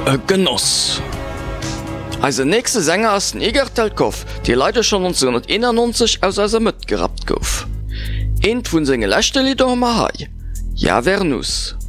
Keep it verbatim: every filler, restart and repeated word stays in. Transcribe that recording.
E Genoss. Also nächste Sänger ass den Igor Talkov, die leider schon neunzehnhunderteinundneunzig aus as Mëtt gerat gouf. Ent vun senge lächte Lieder ma hai. Ja wer nuss.